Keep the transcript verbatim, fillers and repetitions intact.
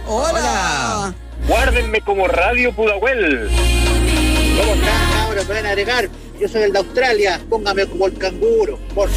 Hola. Hola. Guárdenme como Radio Pudahuel. ¿Cómo están, cabros? Me van a agregar. Yo soy el de Australia. Póngame como el canguro, por